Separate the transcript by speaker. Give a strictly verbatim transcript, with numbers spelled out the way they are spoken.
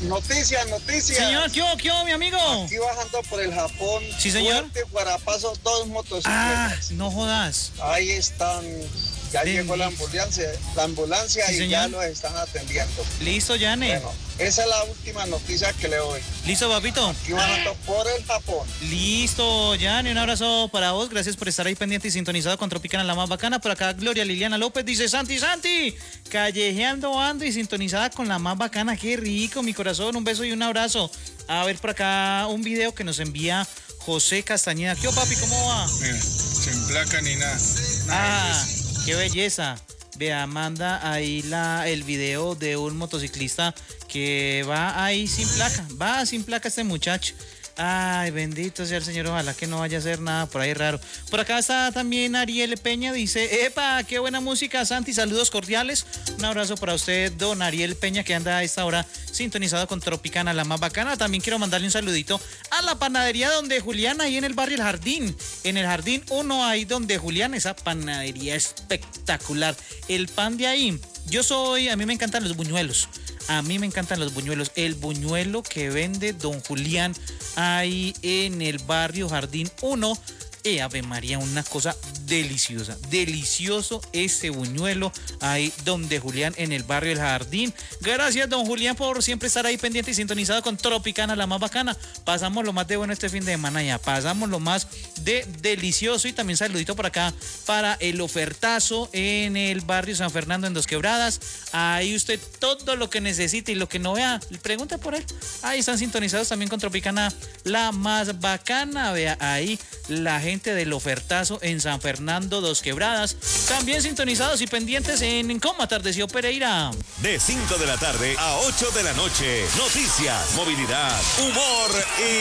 Speaker 1: Noticias, noticias.
Speaker 2: Señor, ¿qué hubo, qué hubo, mi amigo?
Speaker 1: Aquí bajando por el Japón.
Speaker 2: Sí, señor.
Speaker 1: Fuerte, Guarapazo, dos motocicletas.
Speaker 2: Ah, no jodas.
Speaker 1: Ahí están. Ya
Speaker 2: Bendito.
Speaker 1: llegó la ambulancia, la ambulancia
Speaker 2: Sí,
Speaker 1: y
Speaker 2: señor.
Speaker 1: ya los están atendiendo.
Speaker 2: Listo, Yane.
Speaker 1: Bueno, esa es la última noticia que le doy.
Speaker 2: Listo, papito.
Speaker 1: Aquí bajando por el Japón.
Speaker 2: Listo, Yane, un abrazo para vos. Gracias por estar ahí pendiente y sintonizado con Tropicana, la más bacana. Por acá, Gloria Liliana López dice: Santi, Santi, callejeando ando y sintonizada con la más bacana. Qué rico, mi corazón. Un beso y un abrazo. A ver por acá un video que nos envía José Castañeda. ¿Qué, papi? ¿Cómo va?
Speaker 3: Mira, sin placa ni nada.
Speaker 2: Ah, qué belleza. Vea, manda ahí la, el video de un motociclista que va ahí sin placa. Va sin placa este muchacho. Ay, bendito sea el Señor, ojalá que no vaya a hacer nada por ahí raro. Por acá está también Ariel Peña, dice: epa, qué buena música, Santi, saludos cordiales. Un abrazo para usted, don Ariel Peña, que anda a esta hora sintonizado con Tropicana, la más bacana. También quiero mandarle un saludito a la panadería donde Julián, ahí en el barrio El Jardín. En el Jardín uno, ahí donde Julián, esa panadería espectacular. El pan de ahí, yo soy, a mí me encantan los buñuelos. A mí me encantan los buñuelos. El buñuelo que vende don Julián ahí en el barrio Jardín uno. Eh, Ave María, una cosa deliciosa. Delicioso ese buñuelo ahí donde Julián en el barrio El Jardín. Gracias, don Julián, por siempre estar ahí pendiente y sintonizado con Tropicana, la más bacana. Pasamos lo más de bueno este fin de semana ya. Pasamos lo más de delicioso. Y también saludito por acá para el ofertazo en el barrio San Fernando en Dos Quebradas. Ahí usted todo lo que necesite y lo que no vea, pregunte por él. Ahí están sintonizados también con Tropicana, la más bacana. Vea ahí la gente del ofertazo en San Fernando, Dos Quebradas. También sintonizados y pendientes en Cómo Atardeció Pereira.
Speaker 4: De cinco de la tarde a ocho de la noche. Noticias, movilidad, humor y